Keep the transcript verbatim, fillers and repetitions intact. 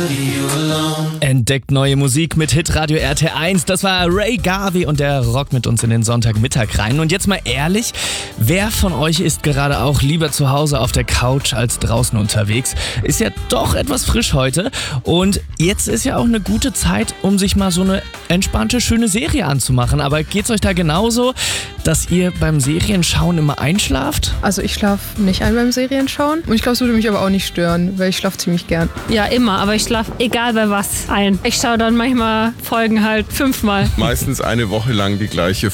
Entdeckt neue Musik mit Hitradio R T eins. Das war Ray Garvey und der rockt mit uns in den Sonntagmittag rein. Und jetzt mal ehrlich, wer von euch ist gerade auch lieber zu Hause auf der Couch als draußen unterwegs? Ist ja doch etwas frisch heute. Und jetzt ist ja auch eine gute Zeit, um sich mal so eine entspannte, schöne Serie anzumachen. Aber geht's euch da genauso, dass ihr beim Serienschauen immer einschlaft? Also ich schlafe nicht ein beim Serienschauen. Und ich glaube, es würde mich aber auch nicht stören, weil ich schlafe ziemlich gern. Ja, immer, aber ich schlafe egal bei was ein. Ich schaue dann manchmal Folgen halt fünfmal. Meistens eine Woche lang die gleiche